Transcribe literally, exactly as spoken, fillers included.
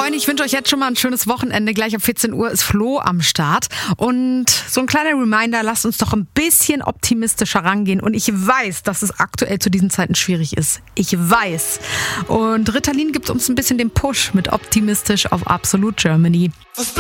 Freunde, ich wünsche euch jetzt schon mal ein schönes Wochenende. Gleich ab vierzehn Uhr ist Flo am Start. Und so ein kleiner Reminder, lasst uns doch ein bisschen optimistischer rangehen. Und ich weiß, dass es aktuell zu diesen Zeiten schwierig ist. Ich weiß. Und Ritalin gibt uns ein bisschen den Push mit optimistisch auf Absolute Germany.